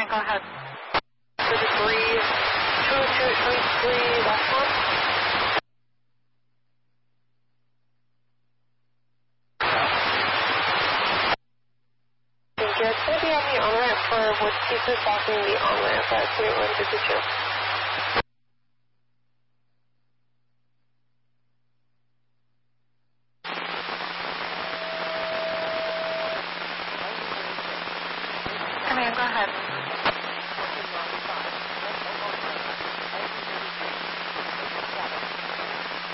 Command, go ahead. For debris, 223 left one. Thank you. It's going to be on the on-ramp for Woods Pieces blocking the on-ramp at 28152. Command, go ahead.